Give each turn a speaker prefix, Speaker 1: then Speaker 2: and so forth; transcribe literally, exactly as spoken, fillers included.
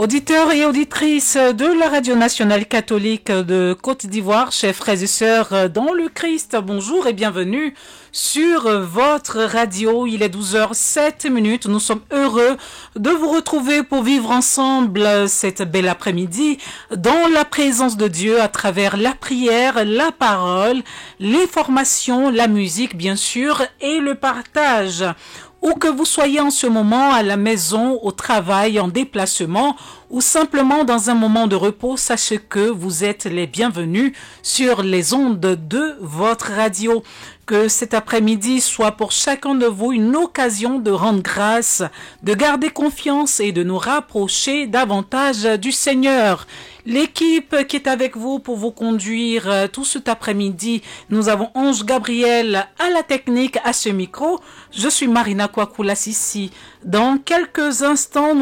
Speaker 1: Auditeurs et auditrices de la Radio Nationale Catholique de Côte d'Ivoire, chers frères et sœurs dans le Christ, bonjour et bienvenue sur votre radio. Il est douze heures sept minutes. Nous sommes heureux de vous retrouver pour vivre ensemble cette belle après-midi dans la présence de Dieu à travers la prière, la parole, les formations, la musique bien sûr et le partage. Où que vous soyez en ce moment, à la maison, au travail, en déplacement ou simplement dans un moment de repos, sachez que vous êtes les bienvenus sur les ondes de votre radio. Que cet après-midi soit pour chacun de vous une occasion de rendre grâce, de garder confiance et de nous rapprocher davantage du Seigneur. L'équipe qui est avec vous pour vous conduire tout cet après-midi, nous avons Ange Gabriel à la technique, à ce micro. Je suis Marina Kwakoula Sissi. Dans quelques instants,